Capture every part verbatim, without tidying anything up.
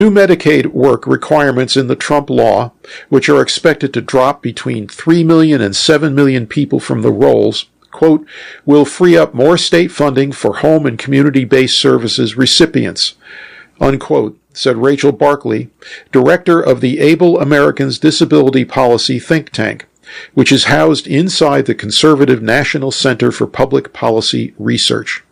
New Medicaid work requirements in the Trump law, which are expected to drop between three million and seven million people from the rolls, quote, will free up more state funding for home and community-based services recipients, unquote, said Rachel Barkley, director of the Able Americans Disability Policy think tank, which is housed inside the conservative National Center for Public Policy Research.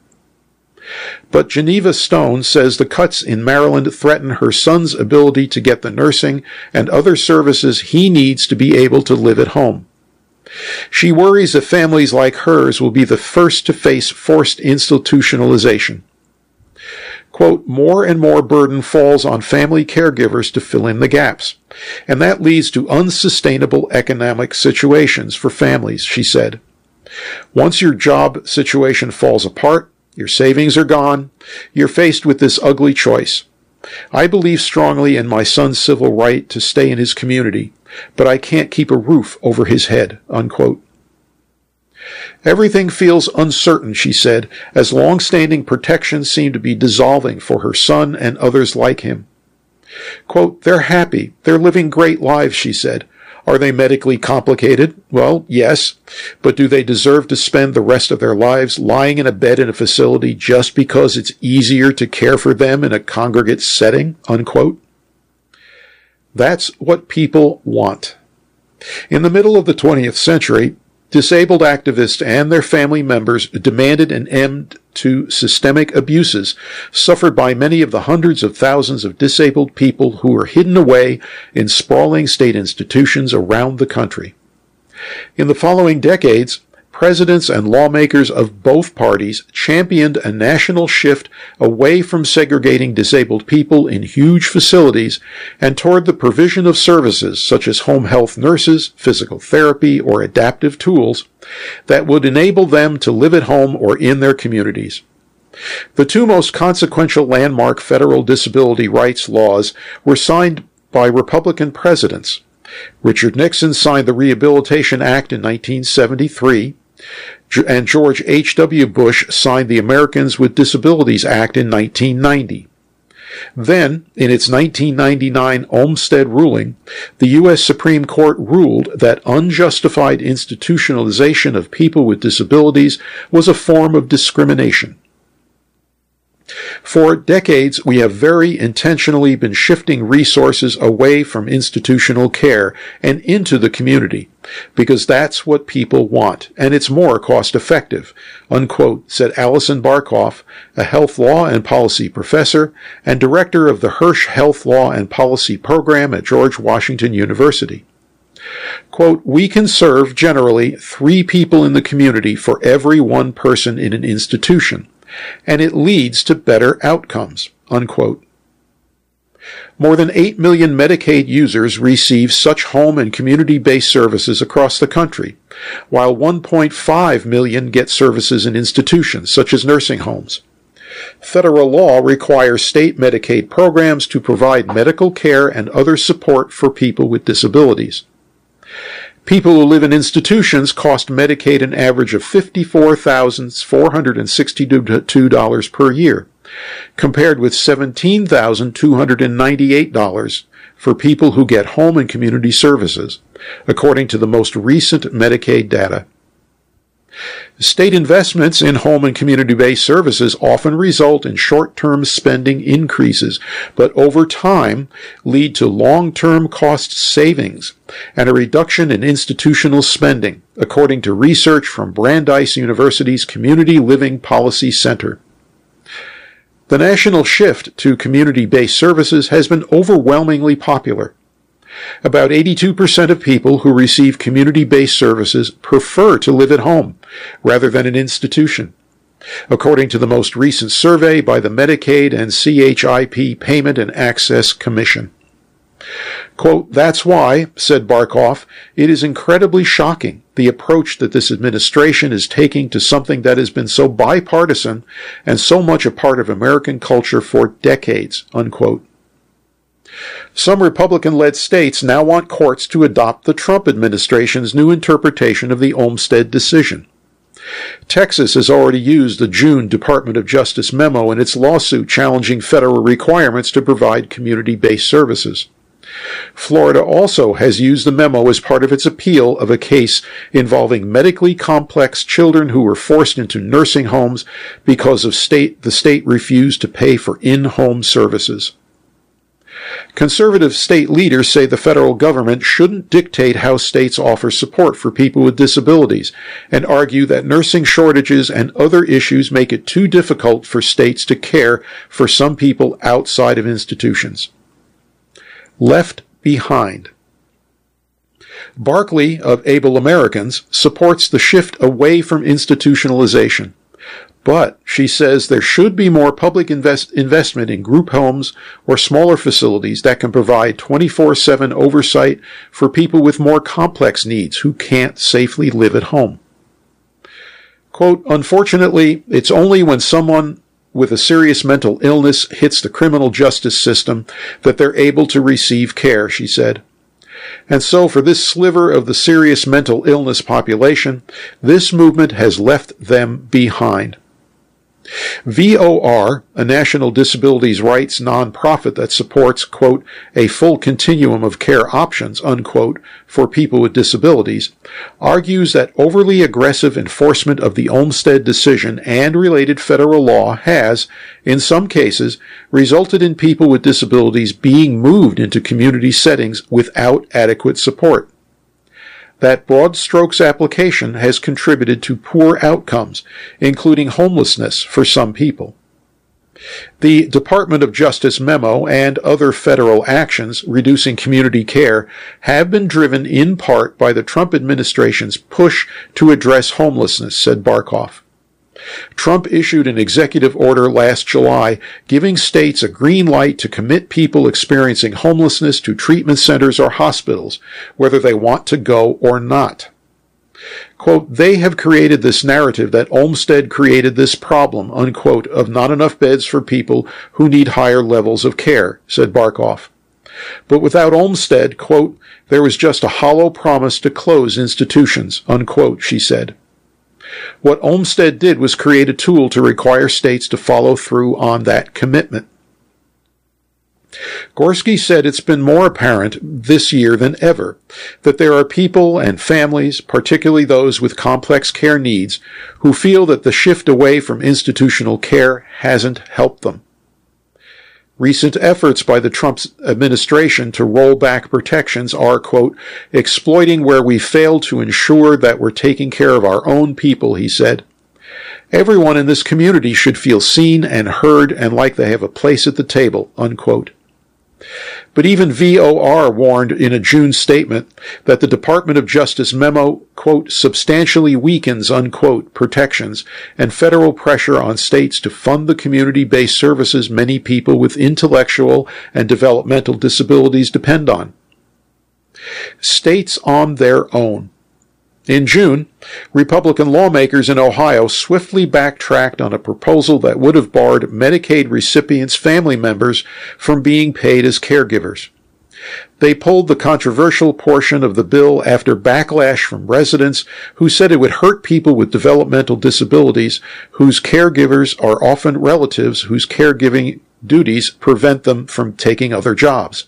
But Geneva Stone says the cuts in Maryland threaten her son's ability to get the nursing and other services he needs to be able to live at home. She worries that families like hers will be the first to face forced institutionalization. Quote, more and more burden falls on family caregivers to fill in the gaps, and that leads to unsustainable economic situations for families, she said. Once your job situation falls apart, your savings are gone, you're faced with this ugly choice. I believe strongly in my son's civil right to stay in his community, but I can't keep a roof over his head, unquote. Everything feels uncertain, she said, as long-standing protections seem to be dissolving for her son and others like him. Quote, they're happy, they're living great lives, she said. Are they medically complicated? Well, yes. But do they deserve to spend the rest of their lives lying in a bed in a facility just because it's easier to care for them in a congregate setting? Unquote. That's what people want. In the middle of the twentieth century, disabled activists and their family members demanded an end to systemic abuses suffered by many of the hundreds of thousands of disabled people who were hidden away in sprawling state institutions around the country. In the following decades, presidents and lawmakers of both parties championed a national shift away from segregating disabled people in huge facilities and toward the provision of services such as home health nurses, physical therapy, or adaptive tools that would enable them to live at home or in their communities. The two most consequential landmark federal disability rights laws were signed by Republican presidents. Richard Nixon signed the Rehabilitation Act in nineteen seventy-three, and George H W Bush signed the Americans with Disabilities Act in nineteen ninety. Then, in its nineteen ninety-nine Olmstead ruling, the U S Supreme Court ruled that unjustified institutionalization of people with disabilities was a form of discrimination. For decades, we have very intentionally been shifting resources away from institutional care and into the community, because that's what people want, and it's more cost-effective, unquote, said Alison Barkoff, a health law and policy professor and director of the Hirsch Health Law and Policy Program at George Washington University. Quote, we can serve generally three people in the community for every one person in an institution, and it leads to better outcomes, unquote. More than eight million Medicaid users receive such home and community-based services across the country, while one point five million get services in institutions, such as nursing homes. Federal law requires state Medicaid programs to provide medical care and other support for people with disabilities. People who live in institutions cost Medicaid an average of fifty-four thousand four hundred sixty-two dollars per year, compared with seventeen thousand two hundred ninety-eight dollars for people who get home and community services, according to the most recent Medicaid data. State investments in home and community-based services often result in short-term spending increases, but over time lead to long-term cost savings and a reduction in institutional spending, according to research from Brandeis University's Community Living Policy Center. The national shift to community-based services has been overwhelmingly popular. About eighty-two percent of people who receive community-based services prefer to live at home rather than an institution, according to the most recent survey by the Medicaid and C H I P Payment and Access Commission. Quote, that's why, said Barkoff, it is incredibly shocking, the approach that this administration is taking to something that has been so bipartisan and so much a part of American culture for decades, unquote. Some Republican-led states now want courts to adopt the Trump administration's new interpretation of the Olmstead decision. Texas has already used the June Department of Justice memo in its lawsuit challenging federal requirements to provide community-based services. Florida also has used the memo as part of its appeal of a case involving medically complex children who were forced into nursing homes because of state the state refused to pay for in-home services. Conservative state leaders say the federal government shouldn't dictate how states offer support for people with disabilities, and argue that nursing shortages and other issues make it too difficult for states to care for some people outside of institutions. Left behind. Barkley of Able Americans supports the shift away from institutionalization. But she says there should be more public invest- investment in group homes or smaller facilities that can provide twenty-four seven oversight for people with more complex needs who can't safely live at home. Quote, unfortunately, it's only when someone with a serious mental illness hits the criminal justice system that they're able to receive care, she said. And so for this sliver of the serious mental illness population, this movement has left them behind. V O R, a national disabilities rights nonprofit that supports, quote, a full continuum of care options, unquote, for people with disabilities, argues that overly aggressive enforcement of the Olmstead decision and related federal law has, in some cases, resulted in people with disabilities being moved into community settings without adequate support. That broad strokes application has contributed to poor outcomes, including homelessness for some people. The Department of Justice memo and other federal actions reducing community care have been driven in part by the Trump administration's push to address homelessness, said Barkoff. Trump issued an executive order last July giving states a green light to commit people experiencing homelessness to treatment centers or hospitals, whether they want to go or not. Quote, they have created this narrative that Olmstead created this problem, unquote, of not enough beds for people who need higher levels of care, said Barkoff. But without Olmstead, quote, there was just a hollow promise to close institutions, unquote, she said. What Olmstead did was create a tool to require states to follow through on that commitment. Gorski said it's been more apparent this year than ever that there are people and families, particularly those with complex care needs, who feel that the shift away from institutional care hasn't helped them. Recent efforts by the Trump administration to roll back protections are, quote, exploiting where we fail to ensure that we're taking care of our own people, he said. Everyone in this community should feel seen and heard and like they have a place at the table, unquote. But even V O R warned in a June statement that the Department of Justice memo, quote, substantially weakens, unquote, protections and federal pressure on states to fund the community-based services many people with intellectual and developmental disabilities depend on. States on their own. In June, Republican lawmakers in Ohio swiftly backtracked on a proposal that would have barred Medicaid recipients' family members from being paid as caregivers. They pulled the controversial portion of the bill after backlash from residents who said it would hurt people with developmental disabilities whose caregivers are often relatives whose caregiving duties prevent them from taking other jobs.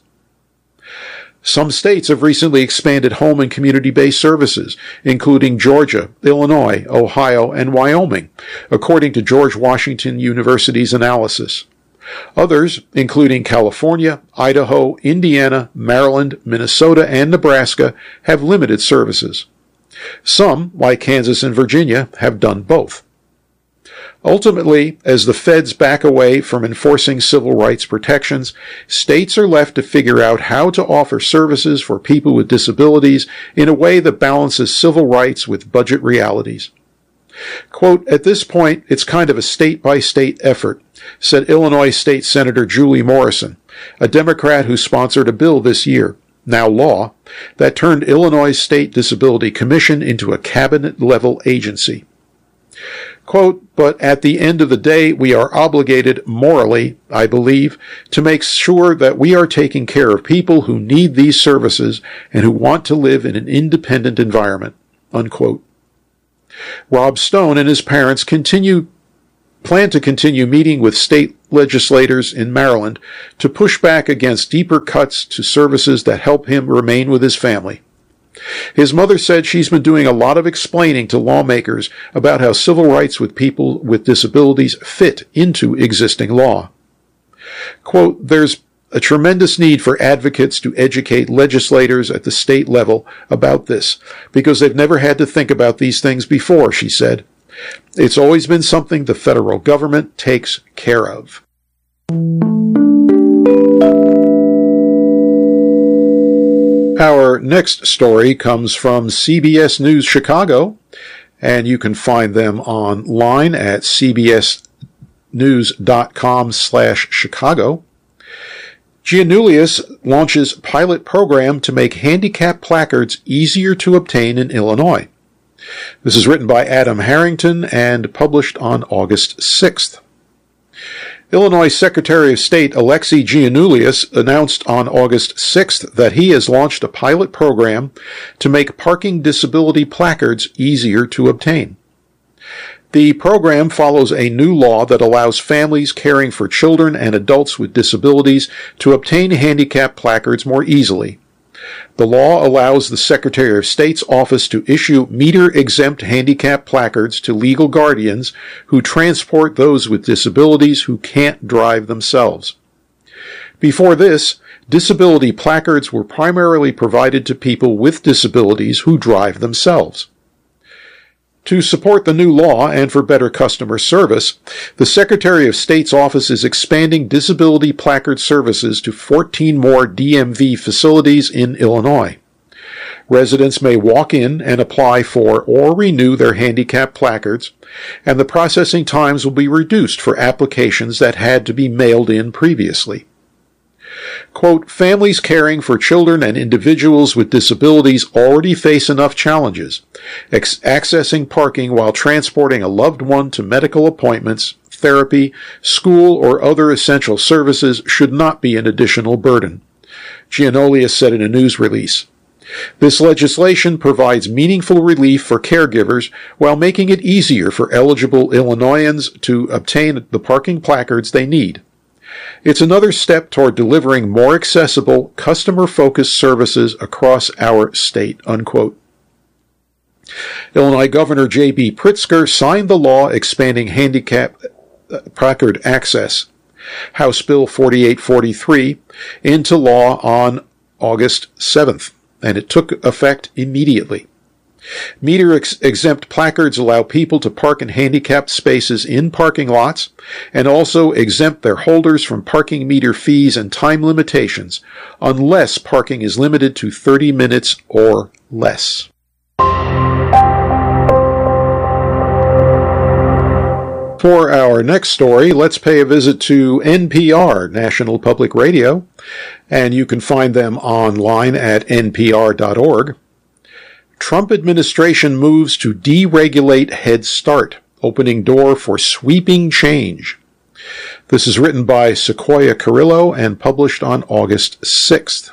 Some states have recently expanded home and community-based services, including Georgia, Illinois, Ohio, and Wyoming, according to George Washington University's analysis. Others, including California, Idaho, Indiana, Maryland, Minnesota, and Nebraska, have limited services. Some, like Kansas and Virginia, have done both. Ultimately, as the feds back away from enforcing civil rights protections, states are left to figure out how to offer services for people with disabilities in a way that balances civil rights with budget realities. Quote, at this point, it's kind of a state-by-state effort, said Illinois State Senator Julie Morrison, a Democrat who sponsored a bill this year, now law, that turned Illinois State Disability Commission into a cabinet-level agency. Quote, but at the end of the day, we are obligated morally, I believe, to make sure that we are taking care of people who need these services and who want to live in an independent environment, unquote. Rob Stone and his parents continue plan to continue meeting with state legislators in Maryland to push back against deeper cuts to services that help him remain with his family. His mother said she's been doing a lot of explaining to lawmakers about how civil rights with people with disabilities fit into existing law. Quote, there's a tremendous need for advocates to educate legislators at the state level about this, because they've never had to think about these things before, she said. It's always been something the federal government takes care of. Our next story comes from C B S News Chicago, and you can find them online at cbsnews.com slash Chicago. Giannoulias launches pilot program to make handicap placards easier to obtain in Illinois. This is written by Adam Harrington and published on August sixth. Illinois Secretary of State Alexi Giannoulias announced on August sixth that he has launched a pilot program to make parking disability placards easier to obtain. The program follows a new law that allows families caring for children and adults with disabilities to obtain handicap placards more easily. The law allows the Secretary of State's office to issue meter-exempt handicap placards to legal guardians who transport those with disabilities who can't drive themselves. Before this, disability placards were primarily provided to people with disabilities who drive themselves. To support the new law and for better customer service, the Secretary of State's office is expanding disability placard services to fourteen more D M V facilities in Illinois. Residents may walk in and apply for or renew their handicap placards, and the processing times will be reduced for applications that had to be mailed in previously. Quote, families caring for children and individuals with disabilities already face enough challenges. Ex- accessing parking while transporting a loved one to medical appointments, therapy, school, or other essential services should not be an additional burden, Giannoulias said in a news release. This legislation provides meaningful relief for caregivers while making it easier for eligible Illinoisans to obtain the parking placards they need. It's another step toward delivering more accessible, customer-focused services across our state, unquote. Illinois Governor J B Pritzker signed the law expanding handicap placard access, House Bill forty-eight forty-three, into law on August seventh, and it took effect immediately. Meter-exempt placards allow people to park in handicapped spaces in parking lots and also exempt their holders from parking meter fees and time limitations unless parking is limited to thirty minutes or less. For our next story, let's pay a visit to N P R, National Public Radio, and you can find them online at N P R dot org. Trump administration moves to deregulate Head Start, opening door for sweeping change. This is written by Sequoia Carrillo and published on August sixth.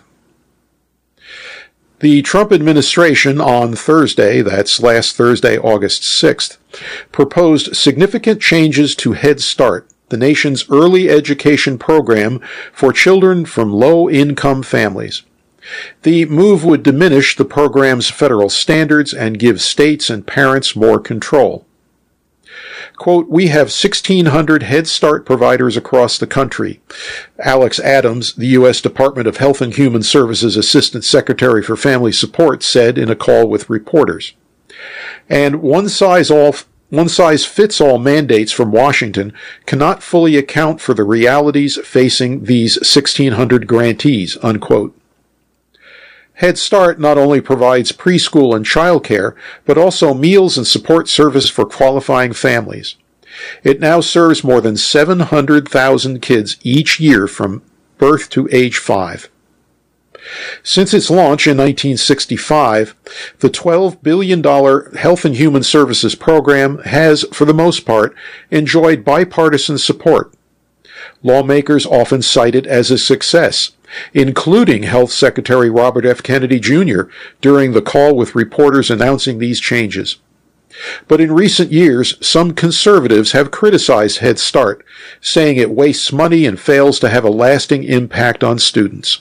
The Trump administration on Thursday, that's last Thursday, August sixth, proposed significant changes to Head Start, the nation's early education program for children from low-income families. The move would diminish the program's federal standards and give states and parents more control. Quote, we have sixteen hundred Head Start providers across the country, Alex Adams, the U S Department of Health and Human Services Assistant Secretary for Family Support, said in a call with reporters. And one-size-all One-size-fits-all mandates from Washington cannot fully account for the realities facing these sixteen hundred grantees, unquote. Head Start not only provides preschool and childcare, but also meals and support service for qualifying families. It now serves more than seven hundred thousand kids each year from birth to age five. Since its launch in nineteen sixty-five, the twelve billion dollars Health and Human Services program has, for the most part, enjoyed bipartisan support. Lawmakers often cite it as a success, including Health Secretary Robert F. Kennedy Junior during the call with reporters announcing these changes. But in recent years, some conservatives have criticized Head Start, saying it wastes money and fails to have a lasting impact on students.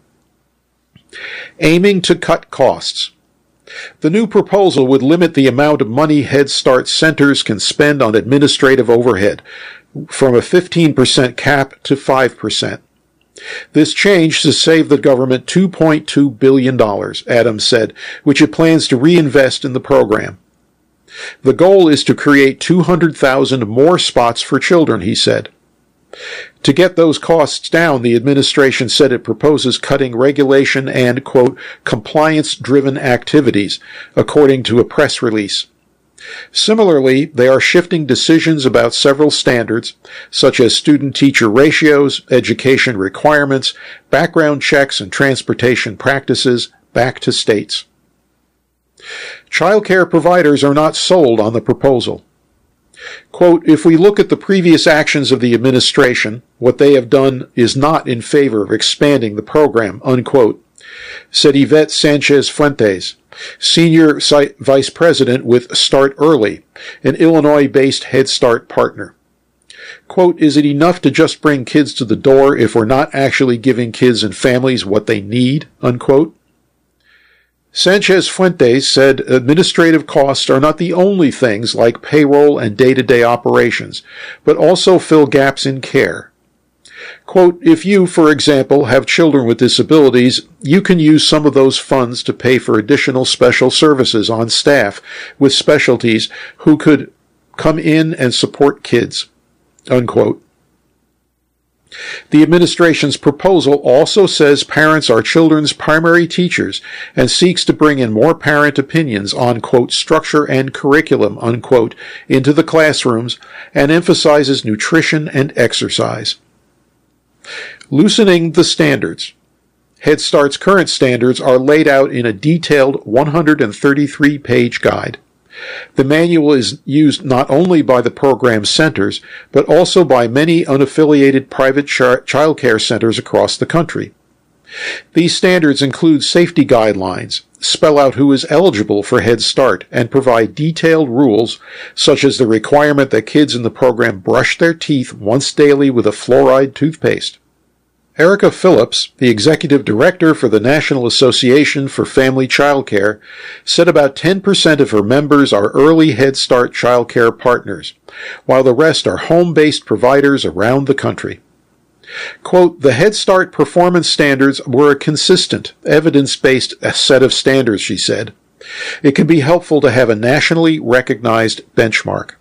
Aiming to cut costs. The new proposal would limit the amount of money Head Start centers can spend on administrative overhead, from a fifteen percent cap to five percent. This change to save the government two point two billion dollars, Adams said, which it plans to reinvest in the program. The goal is to create two hundred thousand more spots for children, he said. To get those costs down, the administration said it proposes cutting regulation and, quote, compliance-driven activities, according to a press release. Similarly, they are shifting decisions about several standards, such as student-teacher ratios, education requirements, background checks, and transportation practices, back to states. Childcare providers are not sold on the proposal. Quote, if we look at the previous actions of the administration, what they have done is not in favor of expanding the program, unquote, said Yvette Sanchez Fuentes, Senior Vice President with Start Early, an Illinois-based Head Start partner. Quote, is it enough to just bring kids to the door if we're not actually giving kids and families what they need, unquote? Sanchez Fuentes said administrative costs are not the only things like payroll and day-to-day operations, but also fill gaps in care. Quote, if you, for example, have children with disabilities, you can use some of those funds to pay for additional special services on staff with specialties who could come in and support kids, unquote. The administration's proposal also says parents are children's primary teachers and seeks to bring in more parent opinions on, quote, structure and curriculum, unquote, into the classrooms and emphasizes nutrition and exercise. Loosening the standards. Head Start's current standards are laid out in a detailed one hundred thirty-three page guide. The manual is used not only by the program centers, but also by many unaffiliated private child care centers across the country. These standards include safety guidelines, spell out who is eligible for Head Start, and provide detailed rules, such as the requirement that kids in the program brush their teeth once daily with a fluoride toothpaste. Erica Phillips, the executive director for the National Association for Family Child Care, said about ten percent of her members are early Head Start child care partners, while the rest are home-based providers around the country. Quote, the Head Start performance standards were a consistent, evidence-based set of standards, she said. It can be helpful to have a nationally recognized benchmark.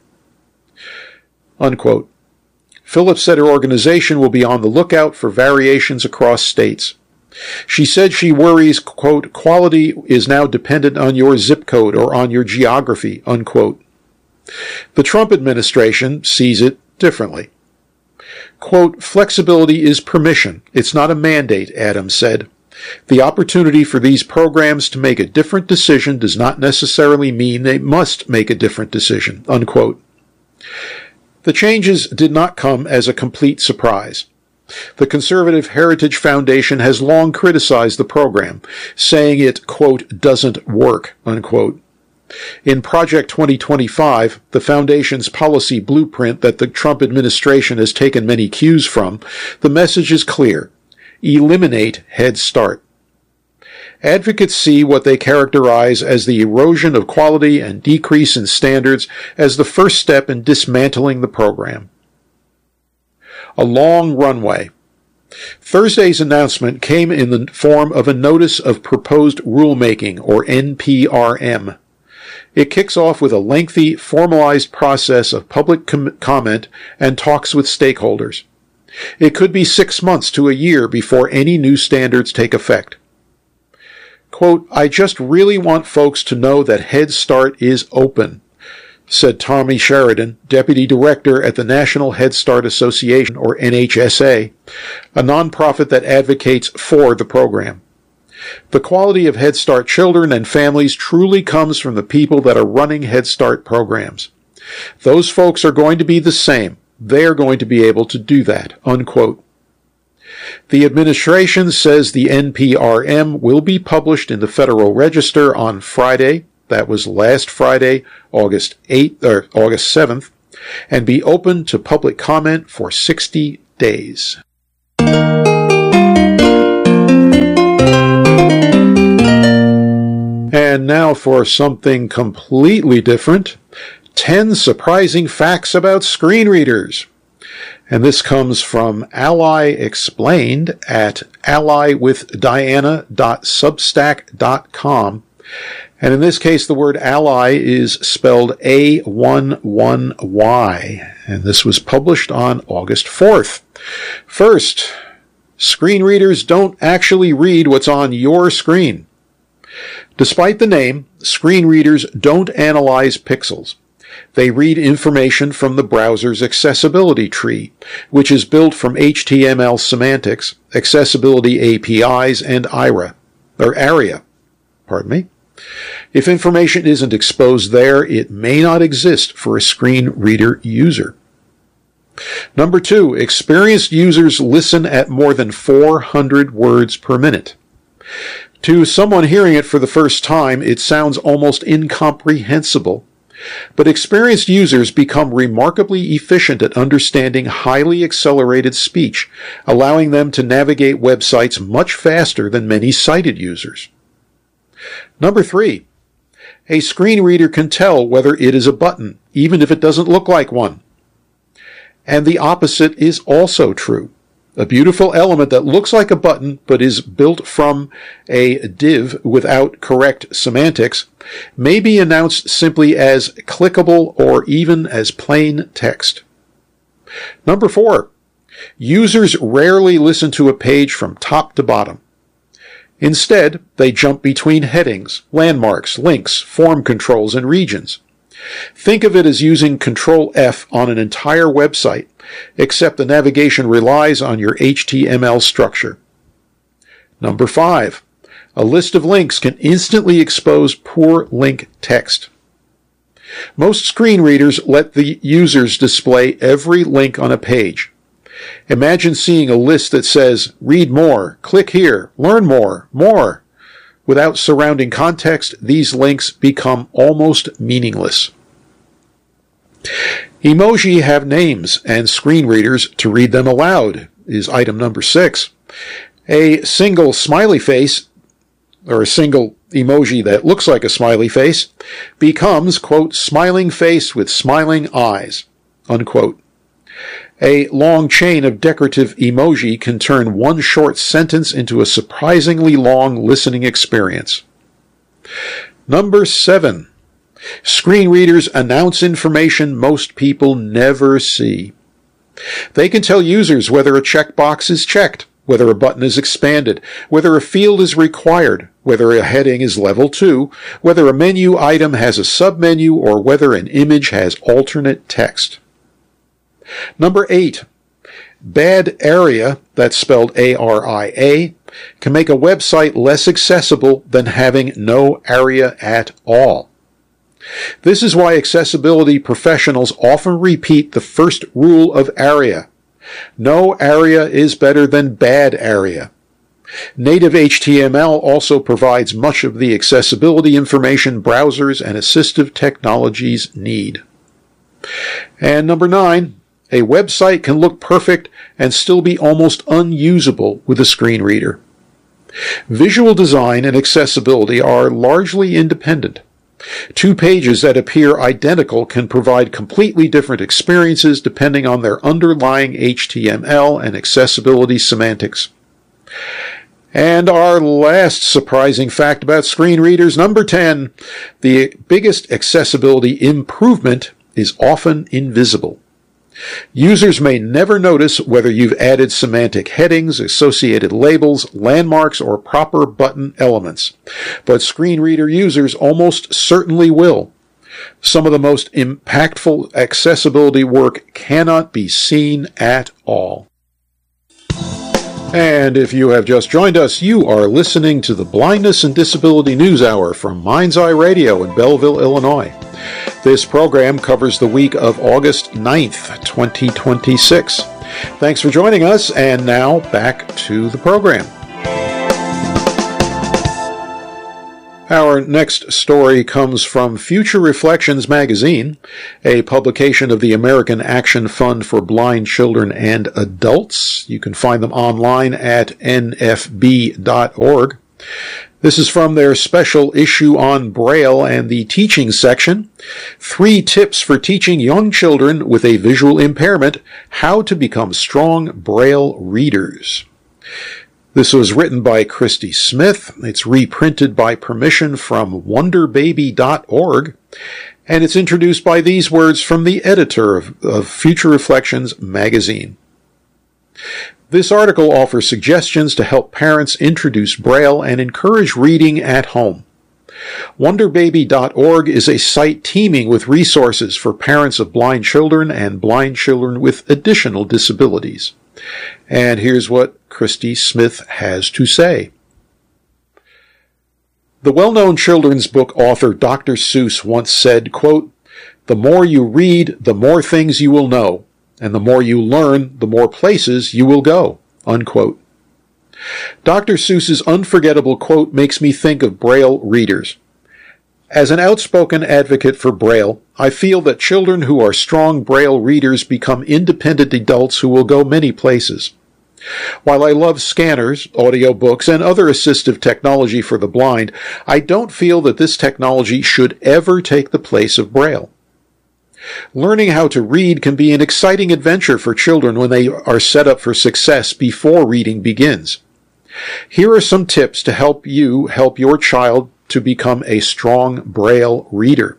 Unquote. Phillips said her organization will be on the lookout for variations across states. She said she worries, quote, quality is now dependent on your zip code or on your geography, unquote. The Trump administration sees it differently. Quote, flexibility is permission. It's not a mandate, Adams said. The opportunity for these programs to make a different decision does not necessarily mean they must make a different decision, unquote. The changes did not come as a complete surprise. The Conservative Heritage Foundation has long criticized the program, saying it, quote, doesn't work, unquote. In Project twenty twenty-five, the foundation's policy blueprint that the Trump administration has taken many cues from, the message is clear. Eliminate Head Start. Advocates see what they characterize as the erosion of quality and decrease in standards as the first step in dismantling the program. A long runway. Thursday's announcement came in the form of a Notice of Proposed Rulemaking, or N P R M. It kicks off with a lengthy, formalized process of public com- comment and talks with stakeholders. It could be six months to a year before any new standards take effect. Quote, I just really want folks to know that Head Start is open, said Tommy Sheridan, Deputy Director at the National Head Start Association, or N H S A, a nonprofit that advocates for the program. The quality of Head Start children and families truly comes from the people that are running Head Start programs. Those folks are going to be the same. They are going to be able to do that, unquote. The administration says the N P R M will be published in the Federal Register on Friday, that was last Friday, August eighth, or August seventh, and be open to public comment for sixty days. And now for something completely different, ten surprising facts about screen readers. And this comes from Ally Explained at ally with diana dot substack dot com. And in this case, the word ally is spelled A one one Y. And this was published on August fourth. First, screen readers don't actually read what's on your screen. Despite the name, screen readers don't analyze pixels. They read information from the browser's accessibility tree, which is built from H T M L semantics, accessibility A P Is, and I R A, or ARIA. Pardon me. If information isn't exposed there, it may not exist for a screen reader user. Number two, experienced users listen at more than four hundred words per minute. To someone hearing it for the first time, it sounds almost incomprehensible. But experienced users become remarkably efficient at understanding highly accelerated speech, allowing them to navigate websites much faster than many sighted users. Number three, a screen reader can tell whether it is a button, even if it doesn't look like one. And the opposite is also true. A beautiful element that looks like a button but is built from a div without correct semantics may be announced simply as clickable or even as plain text. Number four, users rarely listen to a page from top to bottom. Instead, they jump between headings, landmarks, links, form controls, and regions. Think of it as using Control F on an entire website, except the navigation relies on your H T M L structure. Number five, a list of links can instantly expose poor link text. Most screen readers let the users display every link on a page. Imagine seeing a list that says, read more, click here, learn more, more. Without surrounding context, these links become almost meaningless. Emoji have names and screen readers to read them aloud is item number six. A single smiley face, or a single emoji that looks like a smiley face, becomes, quote, smiling face with smiling eyes, unquote. A long chain of decorative emoji can turn one short sentence into a surprisingly long listening experience. Number seven. Screen readers announce information most people never see. They can tell users whether a checkbox is checked, whether a button is expanded, whether a field is required, whether a heading is level two, whether a menu item has a submenu, or whether an image has alternate text. Number eight, bad ARIA, that's spelled A R I A, can make a website less accessible than having no ARIA at all. This is why accessibility professionals often repeat the first rule of ARIA. No ARIA is better than bad ARIA. Native H T M L also provides much of the accessibility information browsers and assistive technologies need. And number nine, a website can look perfect and still be almost unusable with a screen reader. Visual design and accessibility are largely independent. Two pages that appear identical can provide completely different experiences depending on their underlying H T M L and accessibility semantics. And our last surprising fact about screen readers, number ten, the biggest accessibility improvement is often invisible. Users may never notice whether you've added semantic headings, associated labels, landmarks, or proper button elements, but screen reader users almost certainly will. Some of the most impactful accessibility work cannot be seen at all. And if you have just joined us, you are listening to the Blindness and Disability News Hour from Mind's Eye Radio in Belleville, Illinois. This program covers the week of August ninth, twenty twenty-six. Thanks for joining us, and now back to the program. Our next story comes from Future Reflections magazine, a publication of the American Action Fund for Blind Children and Adults. You can find them online at N F B dot org. This is from their special issue on Braille and the teaching section. Three tips for teaching young children with a visual impairment how to become strong Braille readers. This was written by Christy Smith. It's reprinted by permission from Wonder Baby dot org, and it's introduced by these words from the editor of, of Future Reflections magazine. This article offers suggestions to help parents introduce Braille and encourage reading at home. Wonder Baby dot org is a site teeming with resources for parents of blind children and blind children with additional disabilities. And here's what Christy Smith has to say. The well-known children's book author Doctor Seuss once said, quote, "The more you read, the more things you will know, and the more you learn, the more places you will go," unquote. Doctor Seuss's unforgettable quote makes me think of Braille readers. As an outspoken advocate for Braille, I feel that children who are strong Braille readers become independent adults who will go many places. While I love scanners, audiobooks, and other assistive technology for the blind, I don't feel that this technology should ever take the place of Braille. Learning how to read can be an exciting adventure for children when they are set up for success before reading begins. Here are some tips to help you help your child to become a strong Braille reader.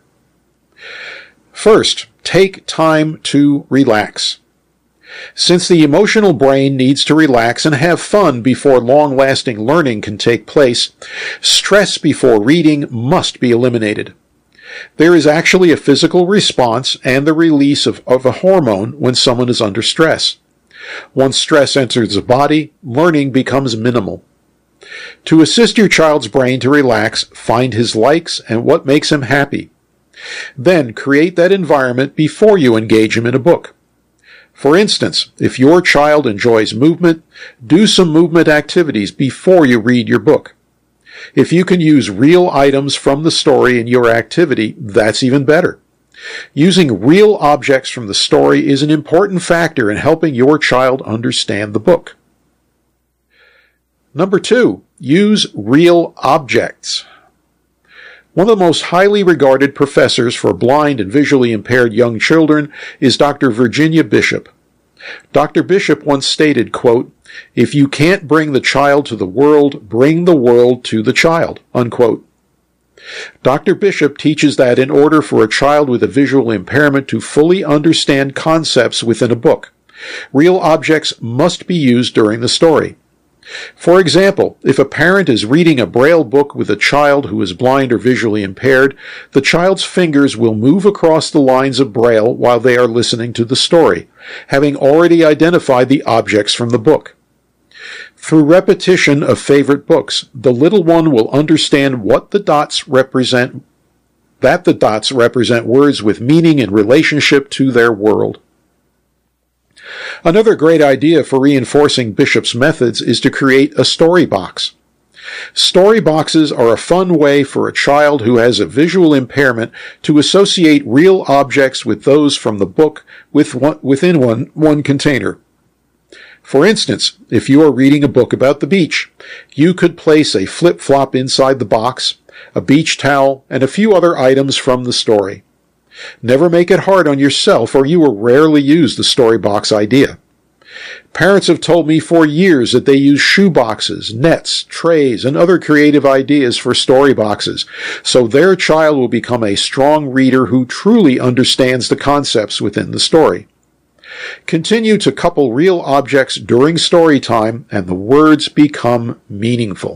First, take time to relax. Since the emotional brain needs to relax and have fun before long-lasting learning can take place, stress before reading must be eliminated. There is actually a physical response and the release of, of a hormone when someone is under stress. Once stress enters the body, learning becomes minimal. To assist your child's brain to relax, find his likes and what makes him happy. Then create that environment before you engage him in a book. For instance, if your child enjoys movement, do some movement activities before you read your book. If you can use real items from the story in your activity, that's even better. Using real objects from the story is an important factor in helping your child understand the book. Number two, use real objects. One of the most highly regarded professors for blind and visually impaired young children is Doctor Virginia Bishop. Doctor Bishop once stated, quote, "If you can't bring the child to the world, bring the world to the child," unquote. Doctor Bishop teaches that in order for a child with a visual impairment to fully understand concepts within a book, real objects must be used during the story. For example, if a parent is reading a Braille book with a child who is blind or visually impaired, the child's fingers will move across the lines of Braille while they are listening to the story, having already identified the objects from the book. Through repetition of favorite books, the little one will understand what the dots represent, that the dots represent words with meaning in relationship to their world. Another great idea for reinforcing Bishop's methods is to create a story box. Story boxes are a fun way for a child who has a visual impairment to associate real objects with those from the book with one, within one, one container. For instance, if you are reading a book about the beach, you could place a flip-flop inside the box, a beach towel, and a few other items from the story. Never make it hard on yourself, or you will rarely use the story box idea. Parents have told me for years that they use shoe boxes, nets, trays, and other creative ideas for story boxes, so their child will become a strong reader who truly understands the concepts within the story. Continue to couple real objects during story time, and the words become meaningful.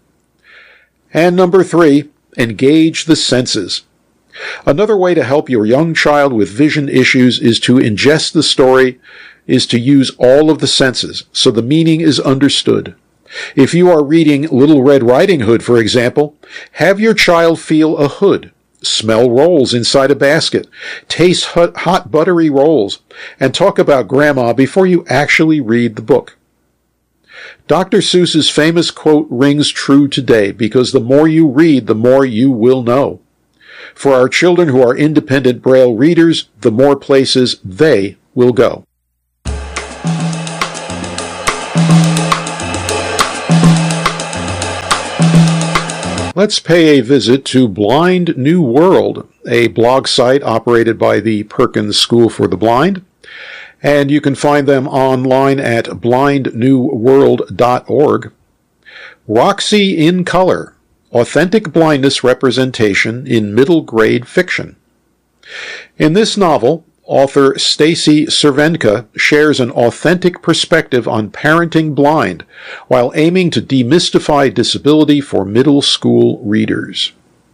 And number three, engage the senses. Another way to help your young child with vision issues is to ingest the story, is to use all of the senses, so the meaning is understood. If you are reading Little Red Riding Hood, for example, have your child feel a hood, smell rolls inside a basket, taste hot, hot buttery rolls, and talk about Grandma before you actually read the book. Doctor Seuss's famous quote rings true today because the more you read, the more you will know. For our children who are independent Braille readers, the more places they will go. Let's pay a visit to Blind New World, a blog site operated by the Perkins School for the Blind. And you can find them online at blind new world dot org. Roxy in Color, Authentic Blindness Representation in Middle Grade Fiction. In this novel, author Stacy Cervenka shares an authentic perspective on parenting blind while aiming to demystify disability for middle school readers.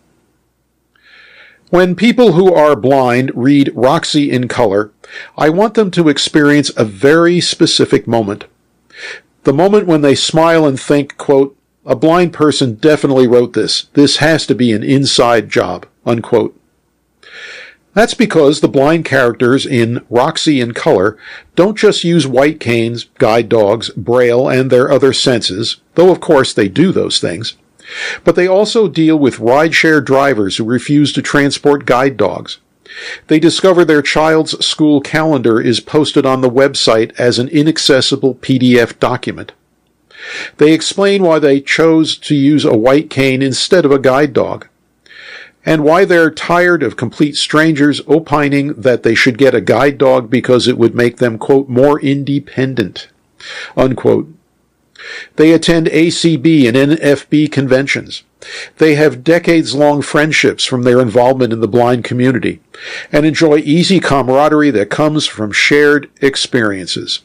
When people who are blind read Roxy in Color, I want them to experience a very specific moment. The moment when they smile and think, quote, "A blind person definitely wrote this. This has to be an inside job," unquote. That's because the blind characters in Roxy in Color don't just use white canes, guide dogs, Braille, and their other senses, though of course they do those things, but they also deal with rideshare drivers who refuse to transport guide dogs. They discover their child's school calendar is posted on the website as an inaccessible P D F document. They explain why they chose to use a white cane instead of a guide dog, and why they're tired of complete strangers opining that they should get a guide dog because it would make them, quote, more independent, unquote. They attend A C B and N F B conventions. They have decades-long friendships from their involvement in the blind community and enjoy easy camaraderie that comes from shared experiences.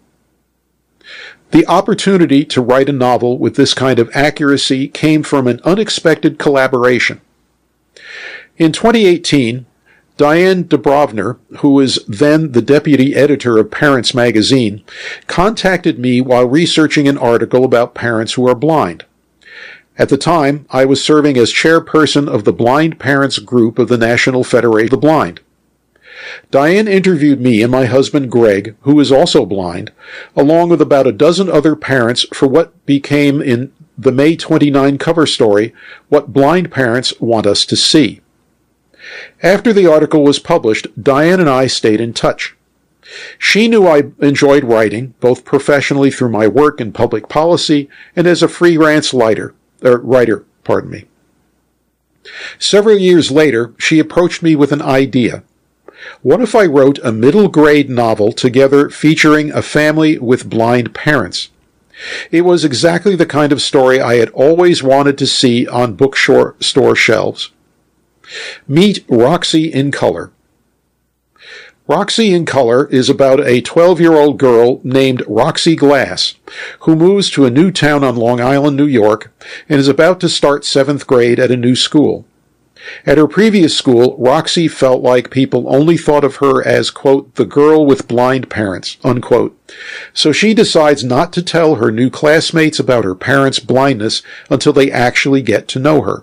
The opportunity to write a novel with this kind of accuracy came from an unexpected collaboration. In twenty eighteen, Diane Dubrovner, who was then the deputy editor of Parents magazine, contacted me while researching an article about parents who are blind. At the time, I was serving as chairperson of the Blind Parents Group of the National Federation of the Blind. Diane interviewed me and my husband Greg, who is also blind, along with about a dozen other parents for what became in the May twenty-ninth cover story, What Blind Parents Want Us to See. After the article was published, Diane and I stayed in touch. She knew I enjoyed writing, both professionally through my work in public policy and as a freelance writer, er, writer, pardon me. Several years later, she approached me with an idea. What if I wrote a middle-grade novel together featuring a family with blind parents? It was exactly the kind of story I had always wanted to see on bookstore shelves. Meet Roxy in Color. Roxy in Color is about a twelve-year-old girl named Roxy Glass, who moves to a new town on Long Island, New York, and is about to start seventh grade at a new school. At her previous school, Roxy felt like people only thought of her as, quote, the girl with blind parents, unquote. So she decides not to tell her new classmates about her parents' blindness until they actually get to know her.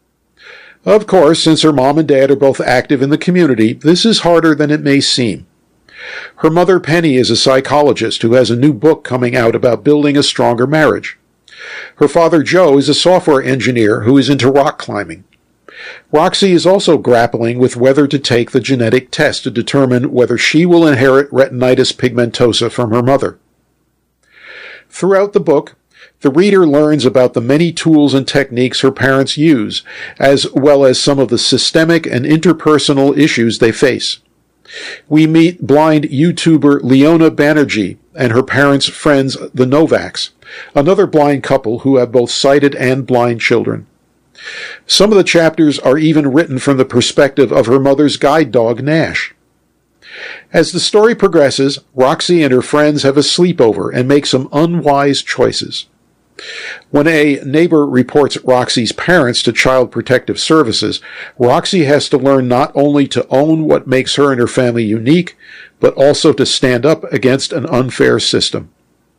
Of course, since her mom and dad are both active in the community, this is harder than it may seem. Her mother, Penny, is a psychologist who has a new book coming out about building a stronger marriage. Her father, Joe, is a software engineer who is into rock climbing. Roxy is also grappling with whether to take the genetic test to determine whether she will inherit retinitis pigmentosa from her mother. Throughout the book, the reader learns about the many tools and techniques her parents use, as well as some of the systemic and interpersonal issues they face. We meet blind YouTuber Leona Banerjee and her parents' friends, the Novaks, another blind couple who have both sighted and blind children. Some of the chapters are even written from the perspective of her mother's guide dog, Nash. As the story progresses, Roxy and her friends have a sleepover and make some unwise choices. When a neighbor reports Roxy's parents to Child Protective Services, Roxy has to learn not only to own what makes her and her family unique, but also to stand up against an unfair system.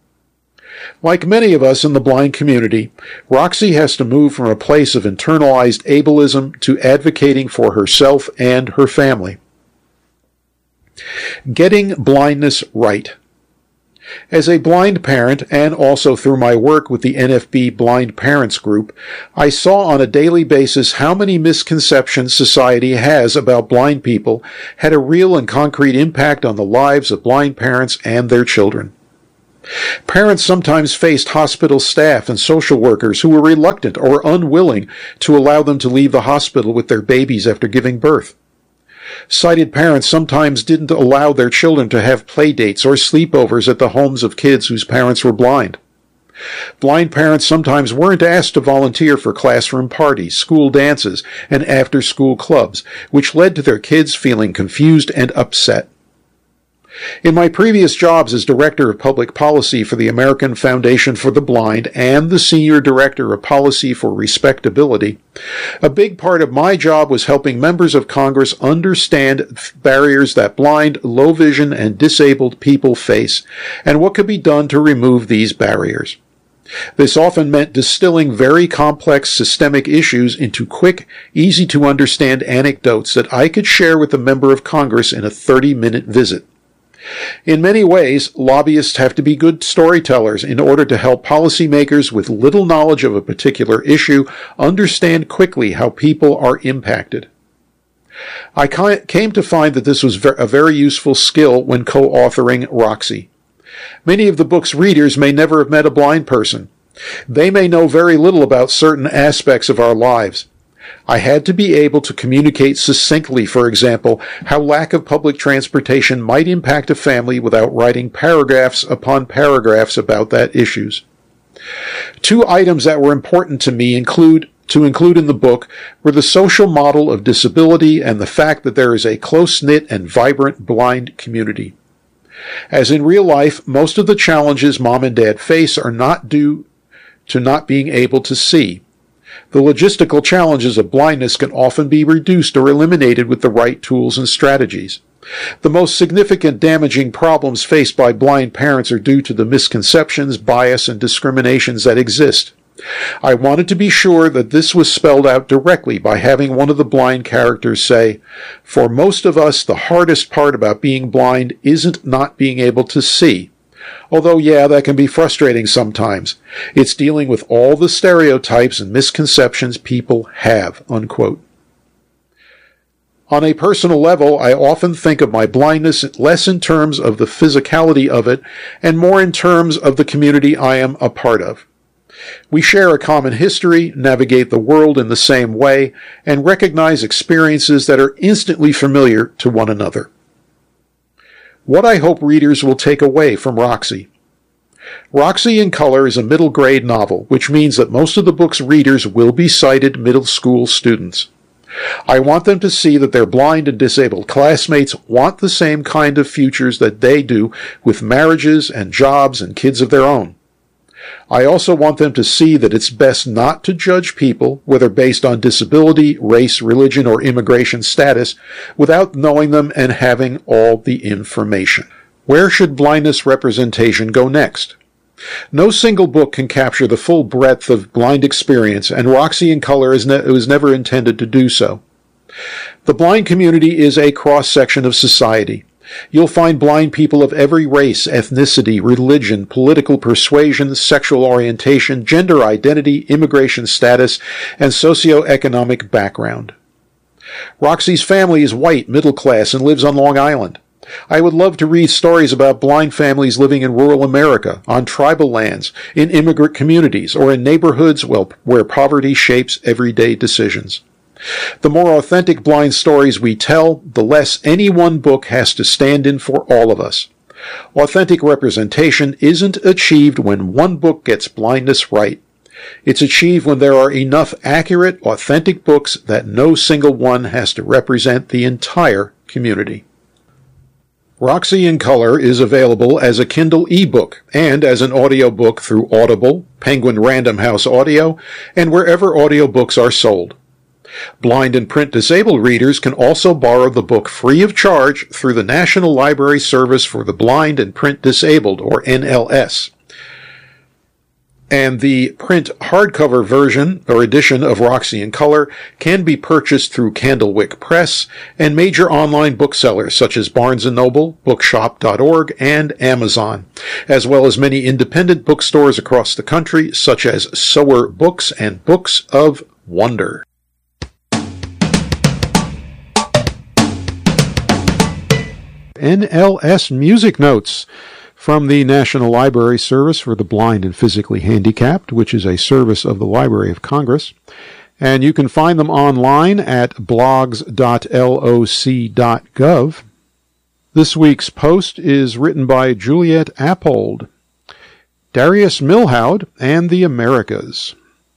Like many of us in the blind community, Roxy has to move from a place of internalized ableism to advocating for herself and her family. Getting blindness right. As a blind parent, and also through my work with the N F B Blind Parents Group, I saw on a daily basis how many misconceptions society has about blind people had a real and concrete impact on the lives of blind parents and their children. Parents sometimes faced hospital staff and social workers who were reluctant or unwilling to allow them to leave the hospital with their babies after giving birth. Sighted parents sometimes didn't allow their children to have play dates or sleepovers at the homes of kids whose parents were blind. Blind parents sometimes weren't asked to volunteer for classroom parties, school dances, and after-school clubs, which led to their kids feeling confused and upset. In my previous jobs as Director of Public Policy for the American Foundation for the Blind and the Senior Director of Policy for Respectability, a big part of my job was helping members of Congress understand barriers that blind, low vision, and disabled people face, and what could be done to remove these barriers. This often meant distilling very complex systemic issues into quick, easy-to-understand anecdotes that I could share with a member of Congress in a thirty-minute visit. In many ways, lobbyists have to be good storytellers in order to help policymakers with little knowledge of a particular issue understand quickly how people are impacted. I came to find that this was a very useful skill when co-authoring Roxy. Many of the book's readers may never have met a blind person. They may know very little about certain aspects of our lives. I had to be able to communicate succinctly, for example, how lack of public transportation might impact a family without writing paragraphs upon paragraphs about that issues. Two items that were important to me include to include in the book were the social model of disability and the fact that there is a close-knit and vibrant blind community. As in real life, most of the challenges mom and dad face are not due to not being able to see. The logistical challenges of blindness can often be reduced or eliminated with the right tools and strategies. The most significant damaging problems faced by blind parents are due to the misconceptions, bias, and discriminations that exist. I wanted to be sure that this was spelled out directly by having one of the blind characters say, "For most of us, the hardest part about being blind isn't not being able to see. Although, yeah, that can be frustrating sometimes. It's dealing with all the stereotypes and misconceptions people have," unquote. On a personal level, I often think of my blindness less in terms of the physicality of it and more in terms of the community I am a part of. We share a common history, navigate the world in the same way, and recognize experiences that are instantly familiar to one another. What I hope readers will take away from Roxy. Roxy in Color is a middle grade novel, which means that most of the book's readers will be sighted middle school students. I want them to see that their blind and disabled classmates want the same kind of futures that they do, with marriages and jobs and kids of their own. I also want them to see that it's best not to judge people, whether based on disability, race, religion, or immigration status, without knowing them and having all the information. Where should blindness representation go next? No single book can capture the full breadth of blind experience, and Roxy in Color is ne- was never intended to do so. The blind community is a cross-section of society. You'll find blind people of every race, ethnicity, religion, political persuasion, sexual orientation, gender identity, immigration status, and socioeconomic background. Roxy's family is white, middle class, and lives on Long Island. I would love to read stories about blind families living in rural America, on tribal lands, in immigrant communities, or in neighborhoods where poverty shapes everyday decisions. The more authentic blind stories we tell, the less any one book has to stand in for all of us. Authentic representation isn't achieved when one book gets blindness right. It's achieved when there are enough accurate, authentic books that no single one has to represent the entire community. Roxy in Color is available as a Kindle ebook and as an audiobook through Audible, Penguin Random House Audio, and wherever audiobooks are sold. Blind and print disabled readers can also borrow the book free of charge through the National Library Service for the Blind and Print Disabled, or N L S. And the print hardcover version or edition of Roxy in Color can be purchased through Candlewick Press and major online booksellers such as Barnes and Noble, bookshop dot org, and Amazon, as well as many independent bookstores across the country such as Sower Books and Books of Wonder. N L S Music Notes from the National Library Service for the Blind and Physically Handicapped, which is a service of the Library of Congress. And you can find them online at blogs dot loc dot gov. This week's post is written by Juliet Appold. Darius Milhaud and the Americas.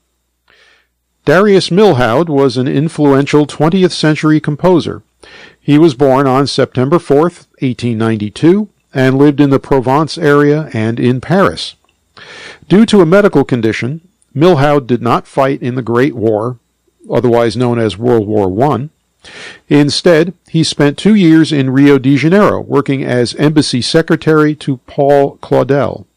Darius Milhaud was an influential twentieth century composer. He was born on September fourth, eighteen ninety-two, and lived in the Provence area and in Paris. Due to a medical condition, Milhaud did not fight in the Great War, otherwise known as World War One. Instead, he spent two years in Rio de Janeiro, working as embassy secretary to Paul Claudel.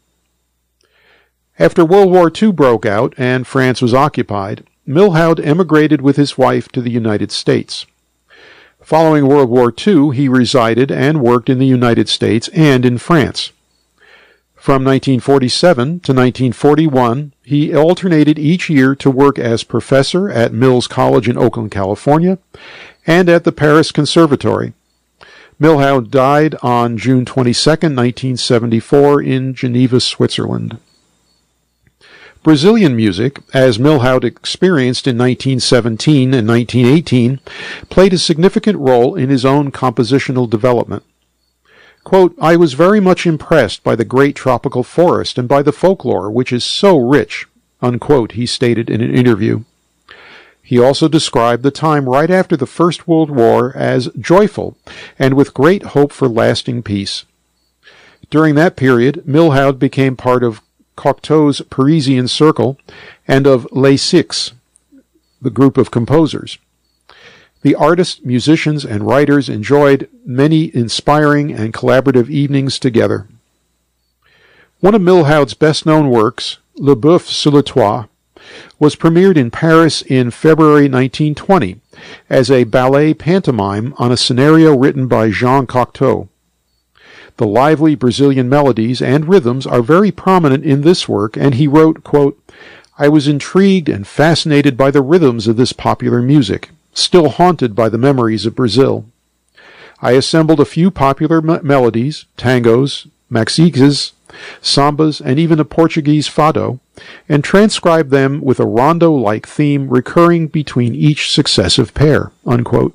After World War Two broke out and France was occupied, Milhaud emigrated with his wife to the United States. Following World War Two, he resided and worked in the United States and in France. From nineteen forty-seven to nineteen forty-one, he alternated each year to work as professor at Mills College in Oakland, California, and at the Paris Conservatory. Milhaud died on June twenty-second, nineteen seventy-four, in Geneva, Switzerland. Brazilian music, as Milhaud experienced in nineteen seventeen and nineteen eighteen, played a significant role in his own compositional development. Quote, I was very much impressed by the great tropical forest and by the folklore, which is so rich, unquote, he stated in an interview. He also described the time right after the First World War as joyful and with great hope for lasting peace. During that period, Milhaud became part of Cocteau's Parisian Circle and of Les Six, the group of composers. The artists, musicians, and writers enjoyed many inspiring and collaborative evenings together. One of Milhaud's best-known works, Le Boeuf sur le Toit, was premiered in Paris in February nineteen twenty as a ballet pantomime on a scenario written by Jean Cocteau. The lively Brazilian melodies and rhythms are very prominent in this work, and he wrote, quote, I was intrigued and fascinated by the rhythms of this popular music, still haunted by the memories of Brazil. I assembled a few popular me- melodies, tangos, maxixes, sambas, and even a Portuguese fado, and transcribed them with a rondo-like theme recurring between each successive pair, unquote.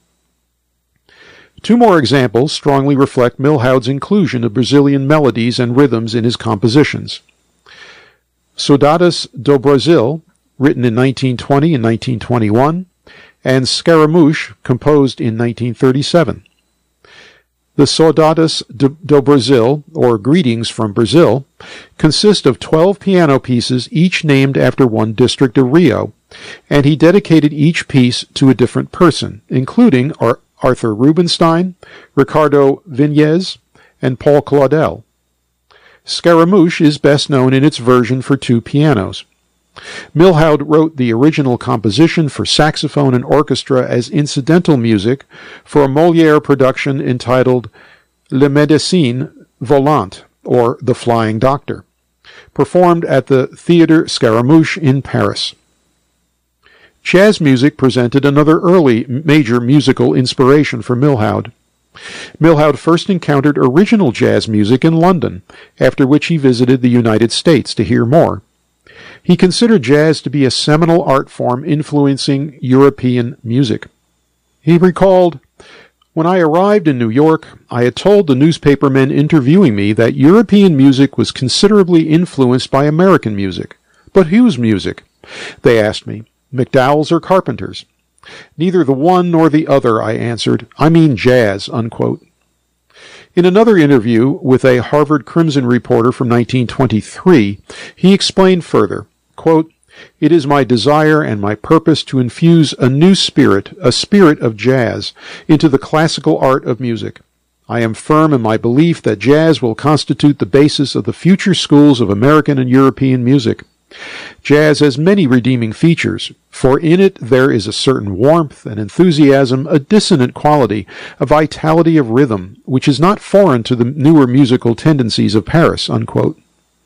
Two more examples strongly reflect Milhaud's inclusion of Brazilian melodies and rhythms in his compositions. Saudades do Brasil, written in nineteen twenty and nineteen twenty-one, and Scaramouche, composed in nineteen thirty-seven. The Saudades do Brasil, or Greetings from Brazil, consist of twelve piano pieces, each named after one district of Rio, and he dedicated each piece to a different person, including Ar- Arthur Rubinstein, Ricardo Vinhas, and Paul Claudel. Scaramouche is best known in its version for two pianos. Milhaud wrote the original composition for saxophone and orchestra as incidental music for a Molière production entitled Le Médecin Volant, or The Flying Doctor, performed at the Theatre Scaramouche in Paris. Jazz music presented another early major musical inspiration for Milhaud. Milhaud first encountered original jazz music in London, after which he visited the United States to hear more. He considered jazz to be a seminal art form influencing European music. He recalled, when I arrived in New York, I had told the newspapermen interviewing me that European music was considerably influenced by American music. But whose music? They asked me. McDowell's or Carpenter's? Neither the one nor the other, I answered. I mean jazz, unquote. In another interview with a Harvard Crimson reporter from nineteen twenty-three, he explained further, quote, It is my desire and my purpose to infuse a new spirit, a spirit of jazz, into the classical art of music. I am firm in my belief that jazz will constitute the basis of the future schools of American and European music. Jazz has many redeeming features, for in it there is a certain warmth and enthusiasm, a dissonant quality, a vitality of rhythm, which is not foreign to the newer musical tendencies of Paris." Unquote.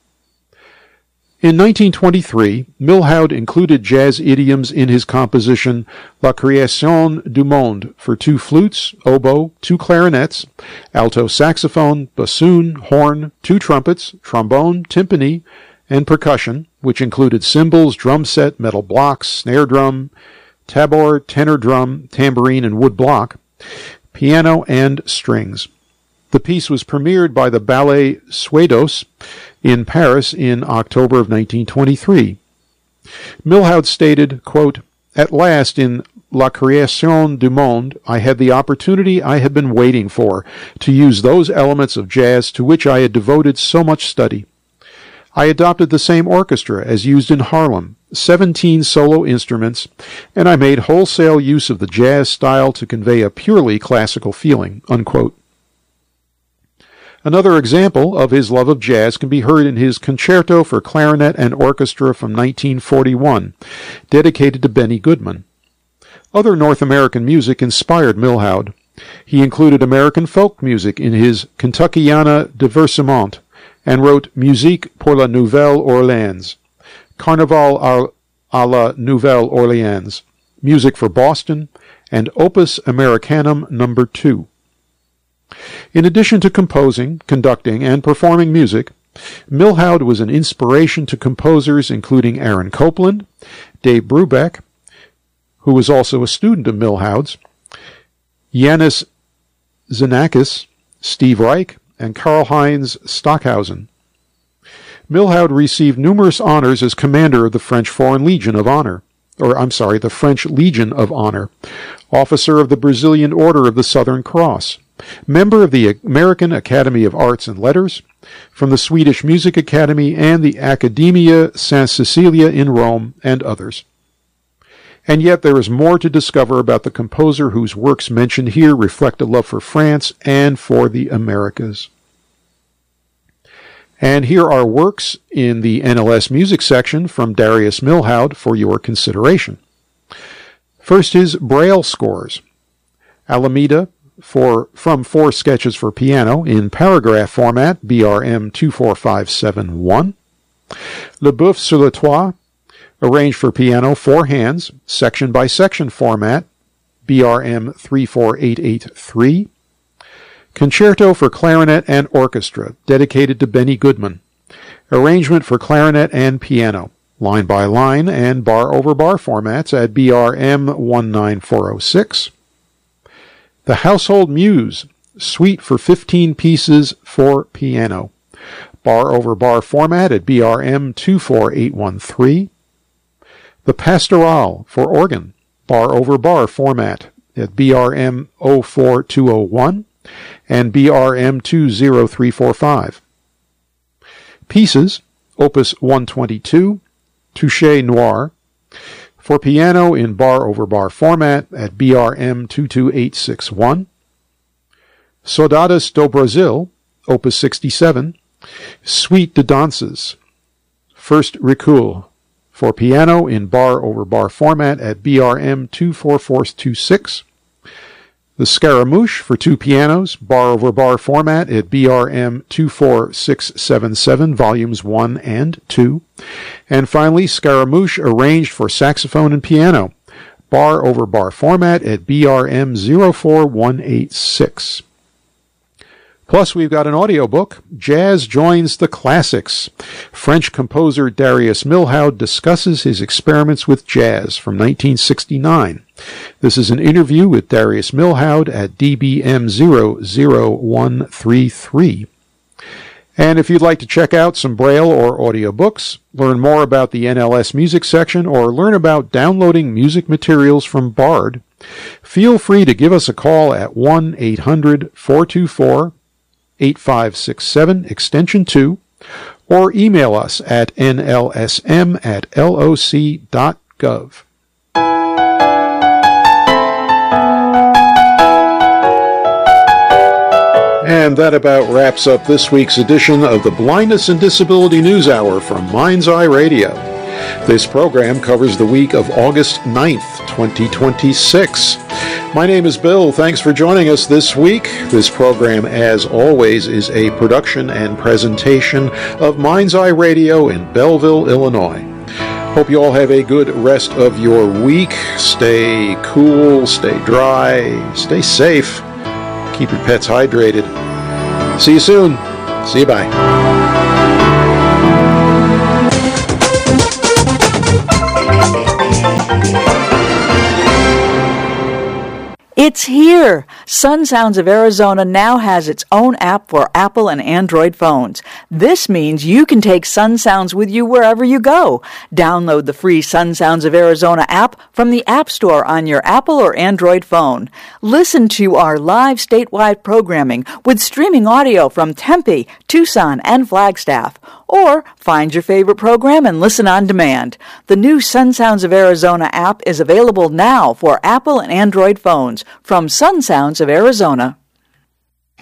In nineteen twenty-three, Milhaud included jazz idioms in his composition La Création du Monde for two flutes, oboe, two clarinets, alto saxophone, bassoon, horn, two trumpets, trombone, timpani, and percussion, which included cymbals, drum set, metal blocks, snare drum, tabor, tenor drum, tambourine, and wood block, piano, and strings. The piece was premiered by the Ballet Suédois in Paris in October of nineteen twenty-three. Milhaud stated, quote, "At last, in La Création du Monde, I had the opportunity I had been waiting for, to use those elements of jazz to which I had devoted so much study. I adopted the same orchestra as used in Harlem, seventeen solo instruments, and I made wholesale use of the jazz style to convey a purely classical feeling." Unquote. Another example of his love of jazz can be heard in his Concerto for Clarinet and Orchestra from nineteen forty-one, dedicated to Benny Goodman. Other North American music inspired Milhaud. He included American folk music in his Kentuckiana Diversement, and wrote Musique pour la Nouvelle-Orléans, Carnaval à, à la Nouvelle-Orléans, Music for Boston, and Opus Americanum number two. In addition to composing, conducting, and performing music, Milhaud was an inspiration to composers including Aaron Copland, Dave Brubeck, who was also a student of Milhaud's, Yanis Xenakis, Steve Reich, and Karl-Heinz Stockhausen. Milhaud received numerous honors as commander of the French Foreign Legion of Honor, or I'm sorry, the French Legion of Honor, officer of the Brazilian Order of the Southern Cross, member of the American Academy of Arts and Letters, from the Swedish Music Academy and the Accademia San Cecilia in Rome, and others. And yet there is more to discover about the composer whose works mentioned here reflect a love for France and for the Americas. And here are works in the N L S Music section from Darius Milhaud for your consideration. First is Braille scores. Alameda, For, from four sketches for piano in paragraph format, B R M two four five seven one. Le Boeuf sur le Toit, arranged for piano, four hands, section by section format, B R M three four eight eight three. Concerto for Clarinet and Orchestra, dedicated to Benny Goodman, arrangement for clarinet and piano, line by line and bar over bar formats at B R M one nine four oh six. The Household Muse, suite for fifteen pieces for piano, bar over bar format at B R M two four eight one three. The Pastoral for organ, bar over bar format at B R M zero four two oh one and B R M two zero three four five. Pieces, Opus one twenty-two, Touché Noir, for piano in bar over bar format at B R M two two eight six one. Saudades do Brasil, Opus sixty-seven, Suite de Danses, First Recul, for piano in bar over bar format at B R M two four four two six. The Scaramouche for two pianos, bar over bar format at B R M two four six seven seven, volumes one and two. And finally, Scaramouche arranged for saxophone and piano, bar over bar format at B R M zero four one eight six. Plus, we've got an audiobook, Jazz Joins the Classics. French composer Darius Milhaud discusses his experiments with jazz from nineteen sixty-nine. This is an interview with Darius Milhaud at D B M zero zero one three three. And if you'd like to check out some Braille or audiobooks, learn more about the N L S Music section, or learn about downloading music materials from Bard, feel free to give us a call at one eight hundred four two four eight five six seven, extension two, or email us at N L S M at L O C dot gov. And that about wraps up this week's edition of the Blindness and Disability News Hour from Mind's Eye Radio. This program covers the week of August ninth, twenty twenty-six. My name is Bill. Thanks for joining us this week. This program, as always, is a production and presentation of Mind's Eye Radio in Belleville, Illinois. Hope you all have a good rest of your week. Stay cool, stay dry, stay safe. Keep your pets hydrated. See you soon. See you, bye. It's here! Sun Sounds of Arizona now has its own app for Apple and Android phones. This means you can take Sun Sounds with you wherever you go. Download the free Sun Sounds of Arizona app from the App Store on your Apple or Android phone. Listen to our live statewide programming with streaming audio from Tempe, Tucson, and Flagstaff. Or find your favorite program and listen on demand. The new Sun Sounds of Arizona app is available now for Apple and Android phones from Sun Sounds of Arizona.